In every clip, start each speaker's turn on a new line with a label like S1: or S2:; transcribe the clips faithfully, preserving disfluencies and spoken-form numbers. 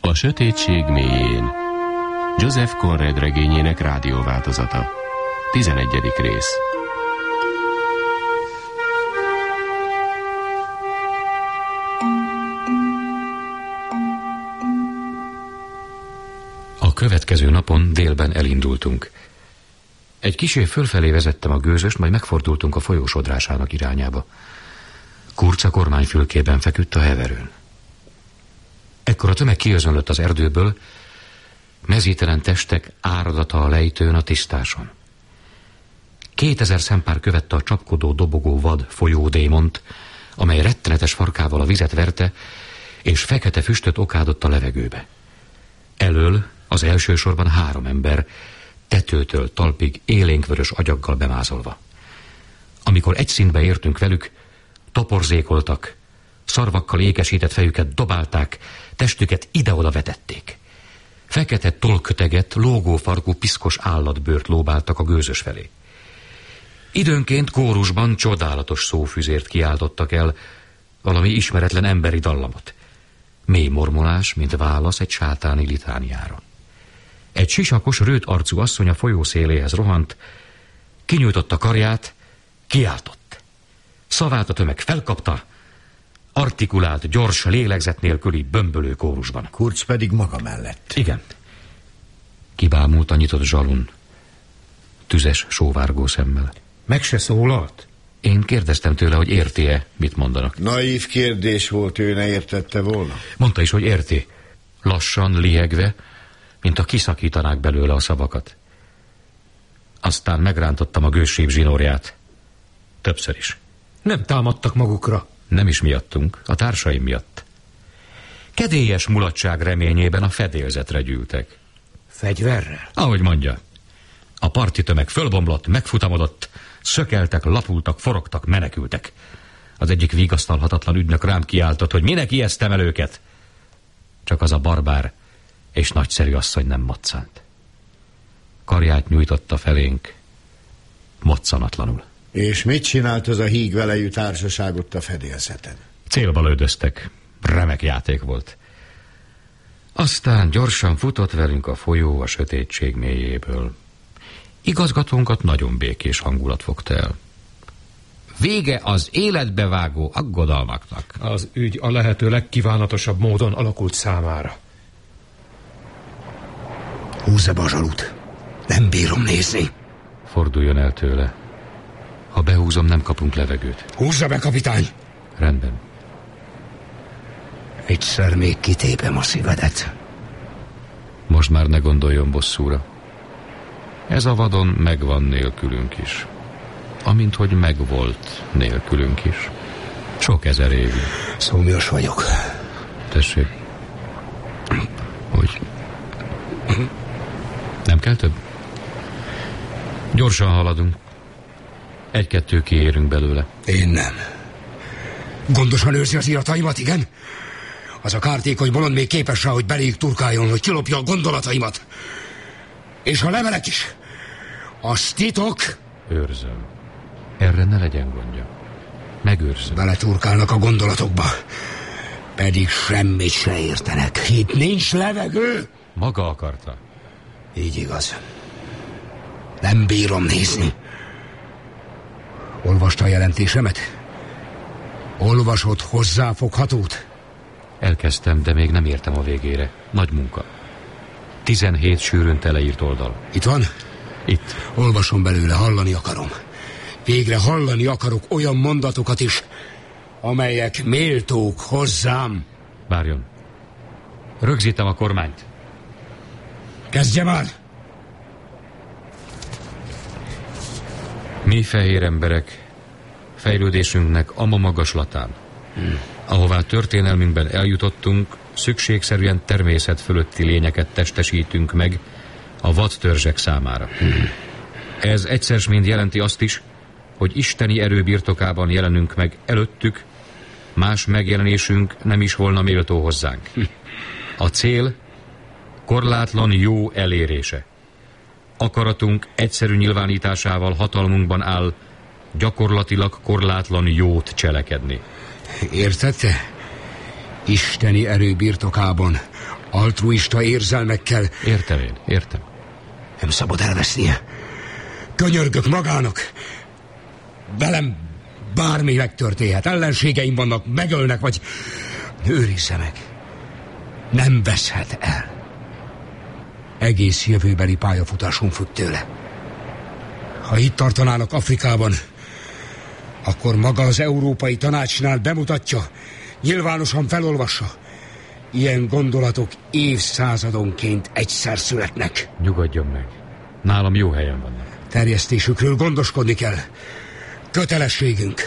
S1: A sötétség mélyén. Joseph Conrad regényének rádióváltozata. tizenegyedik rész.
S2: A következő napon délben elindultunk. Egy kissé fölfelé vezettem a gőzöst, majd megfordultunk a folyó sodrásának irányába. Kurz a kormányfülkében feküdt a heverőn. Ekkor a tömeg kiözönlött az erdőből, mezítelen testek áradata a lejtőn, a tisztáson. Kétezer szempár követte a csapkodó, dobogó vad folyódémont, amely rettenetes farkával a vizet verte, és fekete füstöt okádott a levegőbe. Elől az első sorban három ember, tetőtől talpig élénkvörös agyaggal bemázolva. Amikor egy szintbe értünk velük, toporzékoltak, szarvakkal ékesített fejüket dobálták, testüket ide-oda vetették. Fekete tollköteget, lógófarkú piszkos állatbőrt lóbáltak a gőzös felé. Időnként kórusban csodálatos szófüzért kiáltottak el, valami ismeretlen emberi dallamot. Mély mormolás, mint válasz egy sátáni litániára. Egy sisakos, rőt arcú asszony a folyó széléhez rohant, kinyújtotta karját, kiáltott. Szavát a tömeg felkapta, artikulált, gyors, lélegzet nélküli, bömbölő kórusban.
S3: Kurz pedig maga mellett.
S2: Igen. Kibámult a nyitott zsalun, tüzes, sóvárgó szemmel.
S4: Meg se szólalt?
S2: Én kérdeztem tőle, hogy érti-e, mit mondanak.
S3: Naív kérdés volt, ő ne értette volna.
S2: Mondta is, hogy érti. Lassan, lihegve, mint a kiszakítanák belőle a szavakat. Aztán megrántottam a gőzsíp zsinórját. Többször is.
S4: Nem támadtak magukra?
S2: Nem is miattunk, a társaim miatt. Kedélyes mulatság reményében a fedélzetre gyűltek.
S4: Fegyverrel?
S2: Ahogy mondja. A parti tömeg fölbomlott, megfutamodott, szökeltek, lapultak, forogtak, menekültek. Az egyik vigasztalhatatlan ügynök rám kiáltott, hogy minek ijesztem el őket. Csak az a barbár és nagyszerű asszony nem moccant. Karját nyújtotta felénk, moccanatlanul.
S3: És mit csinált az a híg velejű társaságot a fedélzeten?
S2: Célba lődöztek, remek játék volt. Aztán gyorsan futott velünk a folyó a sötétség mélyéből. Igazgatónkat nagyon békés hangulat fogta el. Vége az életbevágó aggodalmaknak.
S4: Az ügy a lehető legkívánatosabb módon alakult számára.
S5: Húzza be a zsalut. Nem bírom nézni.
S2: Forduljon el tőle. Ha behúzom, nem kapunk levegőt.
S5: Húzza be, kapitány!
S2: Rendben.
S5: Egyszer még kitépem a szívedet.
S2: Most már ne gondoljon bosszúra. Ez a vadon megvan nélkülünk is. Amint hogy megvolt nélkülünk is. Sok ezer évig.
S5: Szomjas vagyok.
S2: Tessék. Hogy? Nem kell több? Gyorsan haladunk. Egy-kettő kiérünk belőle.
S5: Én nem. Gondosan őrzi az irataimat, igen? Az a kártékony bolond még képes rá, hogy beléjük turkáljon, hogy kilopja a gondolataimat. És ha levelek is, az titok.
S2: Őrzöm. Erre ne legyen gondja. Megőrzöm.
S5: Beleturkálnak a gondolatokba. Pedig semmit se értenek. Itt nincs levegő.
S2: Maga akarta.
S5: Így igaz. Nem bírom nézni. Olvasta a jelentésemet? Olvasott hozzáfoghatót?
S2: Elkezdtem, de még nem értem a végére. Nagy munka. Tizenhét sűrűn teleírt oldal.
S5: Itt van?
S2: Itt.
S5: Olvasom belőle, hallani akarom. Végre hallani akarok olyan mondatokat is, amelyek méltók hozzám.
S2: Várjon. Rögzítem a kormányt.
S5: Kezdje már!
S2: Mi fehér emberek fejlődésünknek ama magaslatán, hmm. ahová történelmünkben eljutottunk, szükségszerűen természet fölötti lényeket testesítünk meg a vadtörzsek számára. Hmm. Ez egyszer mind jelenti azt is, hogy isteni erő birtokában jelenünk meg előttük, más megjelenésünk nem is volna méltó hozzánk. Hmm. A cél korlátlan jó elérése. Akaratunk egyszerű nyilvánításával hatalmunkban áll gyakorlatilag korlátlan jót cselekedni.
S5: Értette? Isteni erő birtokában, altruista érzelmekkel.
S2: Értem én, értem.
S5: Nem szabad elvesznie. Könyörgök magának. Velem bármi megtörténhet. Ellenségeim vannak, megölnek, vagy őrizze meg. Nem veszhet el. Egész jövőbeli pályafutásunk függ tőle. Ha itt tartanának Afrikában, akkor maga az Európai Tanácsnál bemutatja, nyilvánosan felolvassa. Ilyen gondolatok évszázadonként egyszer születnek.
S2: Nyugodjon meg. Nálam jó helyen vannak.
S5: Terjesztésükről gondoskodni kell. Kötelességünk.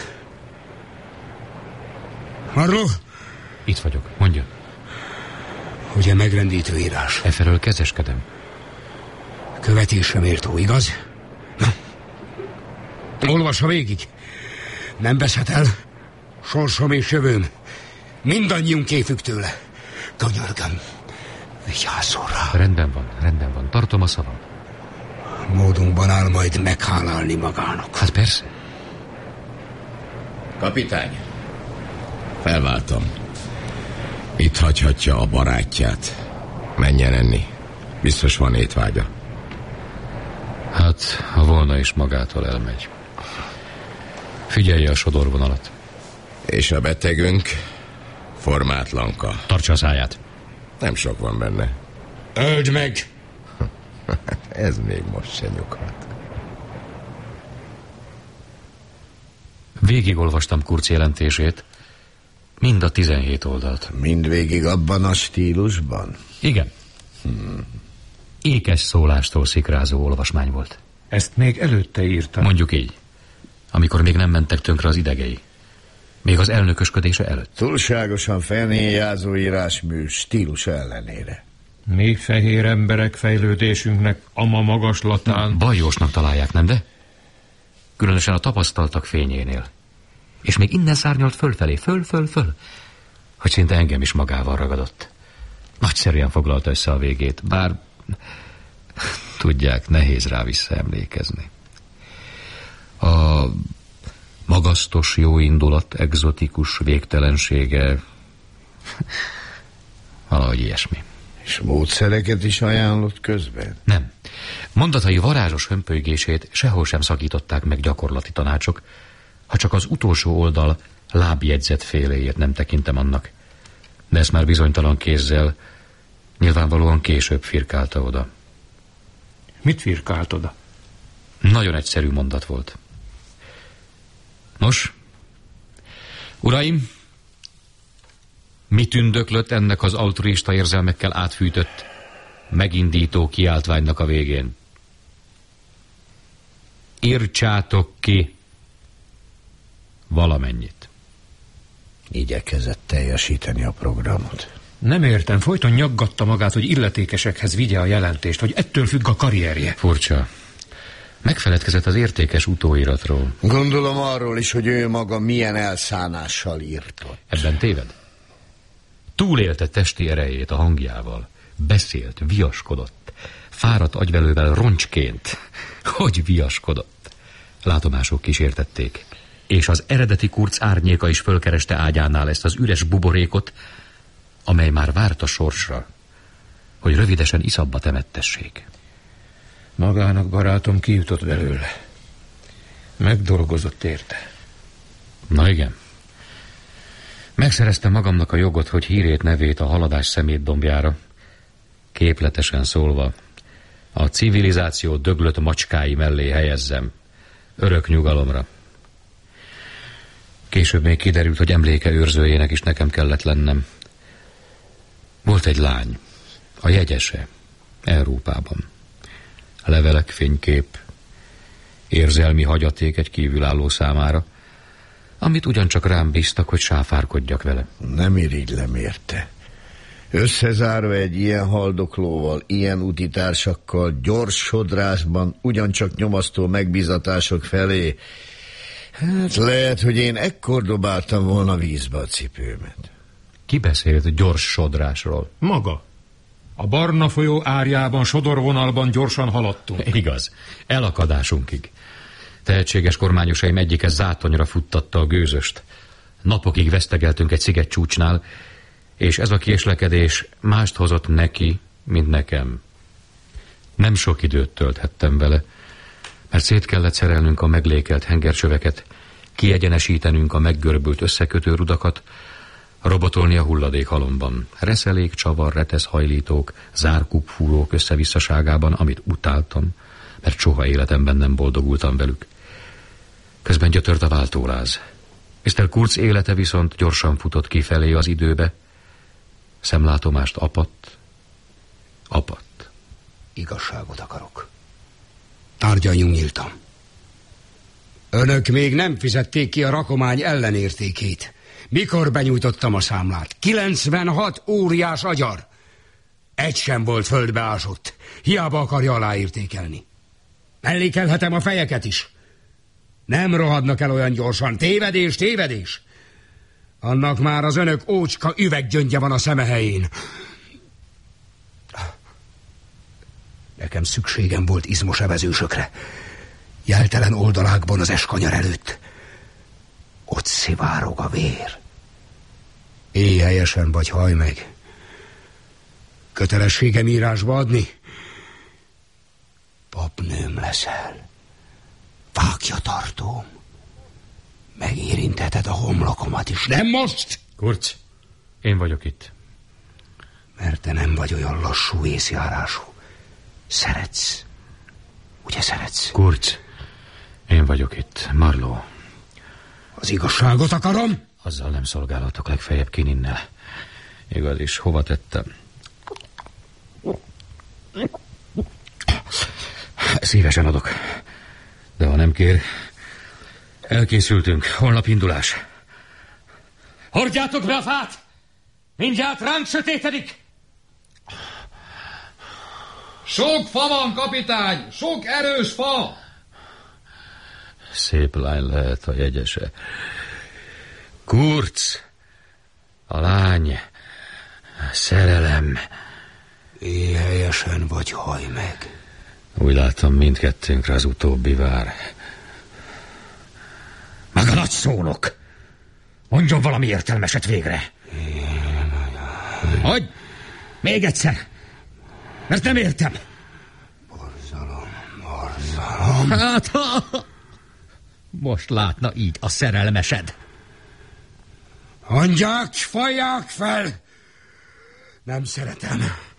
S5: Marló?
S2: Itt vagyok, mondja.
S5: Ugye megrendítő írás.
S2: Efelől kezeskedem.
S5: Követésre méltó, igaz? Na. Olvassa végig. Nem veszhet el. Sorsom és jövőm. Mindannyiunké függ tőle. Könyörgöm. Vigyázzon rá.
S2: Rendben van, rendben van. Tartom a szavam.
S5: Módunkban áll majd meghálálni magának.
S2: Hát persze.
S3: Kapitány, felváltom. Itt hagyhatja a barátját. Menjen enni. Biztos van étvágya.
S2: Hát, ha volna is magától elmegy. Figyelje a sodorvonalat.
S3: És a betegünk? Formátlanka.
S2: Tartsa a száját.
S3: Nem sok van benne.
S5: Öld meg!
S3: Ez még most se nyughat.
S2: Végigolvastam Kurz jelentését, mind a tizenhét oldalt.
S3: Mindvégig abban a stílusban?
S2: Igen. Hmm. Ékes szólástól szikrázó olvasmány volt.
S4: Ezt még előtte írtam.
S2: Mondjuk így, amikor még nem mentek tönkre az idegei. Még az elnökösködése előtt.
S3: Túlságosan fenéjázó írásmű stílus ellenére.
S4: Mi fehér emberek fejlődésünknek ama magaslatán...
S2: Bajósnak találják, nem de? Különösen a tapasztaltak fényénél. És még innen szárnyalt fölfelé, föl, föl, föl, hogy szinte engem is magával ragadott. Nagyszerűen foglalta össze a végét, bár tudják, nehéz rá visszaemlékezni. A magasztos jóindulat, egzotikus végtelensége, valahogy ilyesmi.
S3: És módszereket is ajánlott közben?
S2: Nem. Mondatai varázsos hömpölygését sehol sem szakították meg gyakorlati tanácsok, ha csak az utolsó oldal lábjegyzet féléért nem tekintem annak. De ezt már bizonytalan kézzel nyilvánvalóan később firkálta oda.
S4: Mit firkált oda?
S2: Nagyon egyszerű mondat volt. Nos, uraim, mi tündöklött ennek az altruista érzelmekkel átfűtött, megindító kiáltványnak a végén? Írtsátok ki valamennyit.
S3: Igyekezett teljesíteni a programot.
S4: Nem értem, folyton nyaggatta magát, hogy illetékesekhez vigye a jelentést, hogy ettől függ a karrierje.
S2: Furcsa. Megfeledkezett az értékes utóiratról.
S3: Gondolom arról is, hogy ő maga milyen elszánással írtott.
S2: Ebben téved? Túlélte testi erejét a hangjával. Beszélt, viaskodott. Fáradt agyvelővel roncsként. Hogy viaskodott? Látomások kísértették. És az eredeti Kurz árnyéka is fölkereste ágyánál ezt az üres buborékot, amely már várt a sorsra, hogy rövidesen iszabba temettessék.
S4: Magának, barátom, kijutott belőle. Megdolgozott érte.
S2: Na igen. Megszereztem magamnak a jogot, hogy hírét, nevét a haladás szemétdombjára, képletesen szólva, a civilizáció döglött macskái mellé helyezzem, örök nyugalomra. Később még kiderült, hogy emléke őrzőjének is nekem kellett lennem. Volt egy lány, a jegyese, Európában. Levelek, fénykép, érzelmi hagyaték egy kívülálló számára, amit ugyancsak rám bíztak, hogy sáfárkodjak vele.
S3: Nem irigylem érte. Összezárva egy ilyen haldoklóval, ilyen utitársakkal, gyors sodrásban, ugyancsak nyomasztó megbízatások felé, hát lehet, hogy én ekkor dobáltam volna vízbe a cipőmet.
S2: Ki beszélt gyors sodrásról?
S4: Maga. A Barna folyó árjában, sodorvonalban gyorsan haladtunk.
S2: Igaz, elakadásunkig. Tehetséges kormányosaim egyike zátonyra futtatta a gőzöst. Napokig vesztegeltünk egy szigetcsúcsnál, és ez a késlekedés mást hozott neki, mint nekem. Nem sok időt tölthettem vele, mert szét kellett szerelnünk a meglékelt hengercsöveket, kiegyenesítenünk a meggörbült összekötő rudakat, robotolni a hulladékhalomban, reszelék, csavar, reteszhajlítók, zárkupfúrók összevisszaságában, amit utáltam, mert soha életemben nem boldogultam velük. Közben gyötört a váltóláz. miszter Kurz élete viszont gyorsan futott kifelé az időbe. Szemlátomást apadt, apadt.
S5: Igazságot akarok. Tárgyaljunk nyíltan. Önök még nem fizették ki a rakomány ellenértékét. Mikor benyújtottam a számlát? kilencvenhat óriás agyar. Egy sem volt földbe ásott. Hiába akarja aláértékelni. Mellékelhetem a fejeket is. Nem rohadnak el olyan gyorsan. Tévedés, tévedés. Annak már az önök ócska üveggyöngye van a szeme helyén. Nekem szükségem volt izmos evezősökre. Jeltelen oldalákban az eskanyar előtt. Ott szivárog a vér. Éjjelyesen vagy haj meg. Kötelességem írásba adni? Papnőm leszel. Vágja tartóm. Megérinteted a homlokomat is. Nem most!
S2: Kurz, én vagyok itt.
S5: Mert te nem vagy olyan lassú észjárású. Szeretsz. Ugye szeretsz?
S2: Kurz, én vagyok itt. Marlowe.
S5: Az igazságot akarom?
S2: Azzal nem szolgálhatok, legfeljebb kininnel. Igaz is, hova tettem? Szívesen adok. De ha nem kér, elkészültünk. Holnap indulás.
S4: Hordjátok be a fát! Mindjárt ránk sötétedik!
S6: Sok fa van, kapitány! Sok erős fa!
S2: Szép lány lehet a jegyese. Kurz, a lány, szerelem.
S5: Éjjelyesen vagy haj meg.
S2: Úgy látom, mindkettőnkre az utóbbi vár.
S4: Maga nagy szónok! Mondjon valami értelmeset végre! Hogy? Még egyszer! Mert nem értem!
S5: Borzalom, borzalom.
S4: Hát, ha... Most látna így a szerelmesed.
S5: Hangyák, fajják fel! Nem szeretem.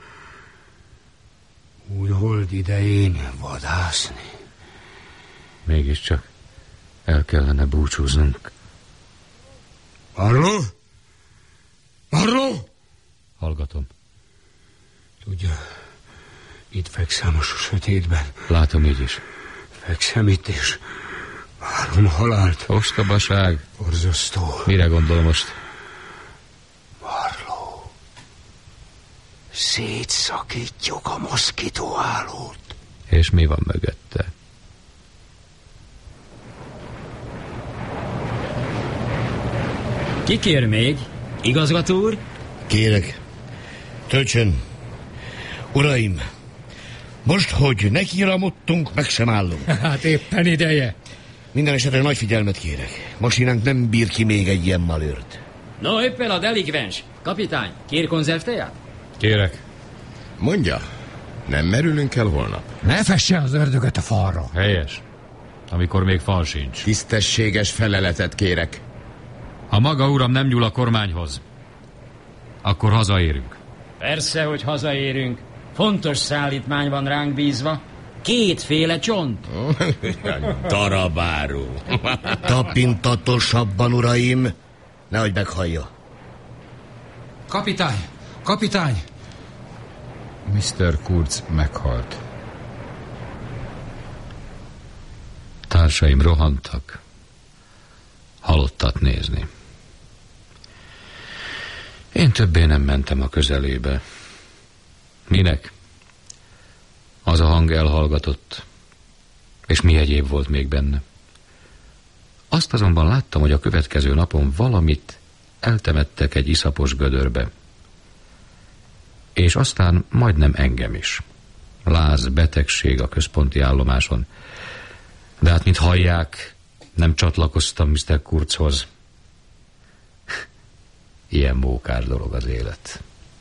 S5: Új hold idején vadászni.
S2: Mégiscsak el kellene búcsúznunk.
S5: Marlowe? Marlowe?
S2: Hallgatom.
S5: Tudja, itt fekszem a sötétben.
S2: Látom így is.
S5: Fekszem itt, és várom halált.
S2: Ostobaság.
S5: Borzasztó.
S2: Mire gondol most?
S5: Marlowe. Szétszakítjuk a moszkitóhálót.
S2: És mi van mögötte?
S7: Ki kér még? Igazgató úr?
S3: Kérek, töltsön. Uraim, most, hogy nekiramodtunk, meg sem állunk.
S4: Hát éppen ideje.
S3: Minden esetre nagy figyelmet kérek. Masinánk nem bír ki még egy ilyen malőrt.
S7: No, éppen a delikvens. Kapitány, kér konzervteját?
S2: Kérek.
S1: Mondja, nem merülünk el holnap?
S4: Ne fesse az ördögöt a falra.
S2: Helyes. Amikor még fal sincs.
S1: Tisztességes feleletet kérek.
S2: Ha maga uram nem nyúl a kormányhoz, akkor hazaérünk.
S7: Persze, hogy hazaérünk. Fontos szállítmány van ránk bízva. Kétféle csont.
S1: Darabáró.
S3: Tapintatosabban, uraim, nehogy meghallja.
S4: Kapitány! Kapitány!
S6: miszter Kurz meghalt.
S2: Társaim rohantak halottat nézni. Én többé nem mentem a közelébe. Minek? Az a hang elhallgatott, és mi egyéb volt még benne. Azt azonban láttam, hogy a következő napon valamit eltemettek egy iszapos gödörbe. És aztán majdnem engem is. Láz, betegség a központi állomáson. De hát, mint hallják, nem csatlakoztam miszter Kurzhoz. ilyen mókás dolog az élet.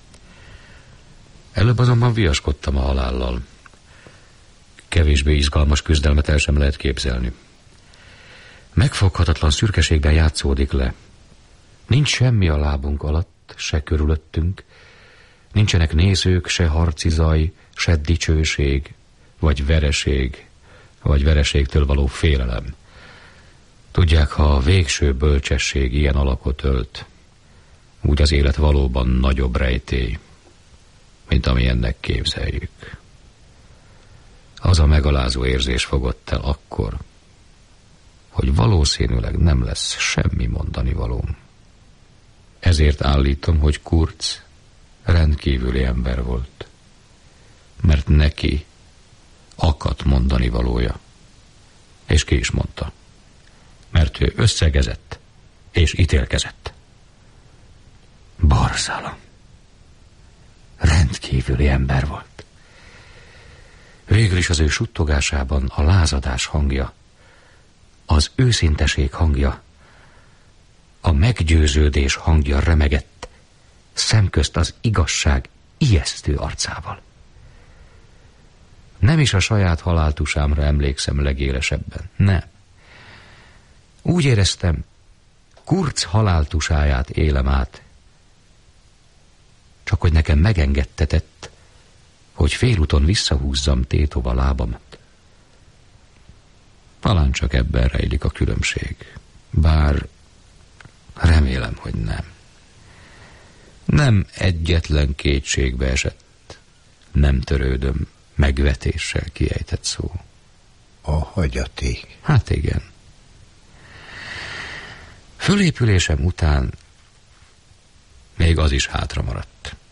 S2: Előbb azonban viaskodtam a halállal. Kevésbé izgalmas küzdelmet el sem lehet képzelni. Megfoghatatlan szürkeségben játszódik le. Nincs semmi a lábunk alatt, se körülöttünk. Nincsenek nézők, se harci zaj, se dicsőség, vagy vereség, vagy vereségtől való félelem. Tudják, ha a végső bölcsesség ilyen alakot ölt, úgy az élet valóban nagyobb rejtély, mint ami ennek képzeljük. Az a megalázó érzés fogott el akkor, hogy valószínűleg nem lesz semmi mondani valóm. Ezért állítom, hogy Kurz rendkívüli ember volt, mert neki akadt mondani valója, és ki is mondta, mert ő összegezett és ítélkezett. Barzala rendkívüli ember volt. Végül is az ő suttogásában a lázadás hangja, az őszinteség hangja, a meggyőződés hangja remegett, szemközt az igazság ijesztő arcával. Nem is a saját haláltusámra emlékszem legélesebben, nem. Úgy éreztem, Kurz haláltusáját élem át, csak hogy nekem megengedtetett, hogy félúton visszahúzzam tétova lábamat. Talán csak ebben rejlik a különbség, bár remélem, hogy nem. Nem egyetlen kétségbe esett, nem törődöm megvetéssel kiejtett szó.
S3: A hagyaték.
S2: Hát igen. Fölépülésem után még az is hátra maradt.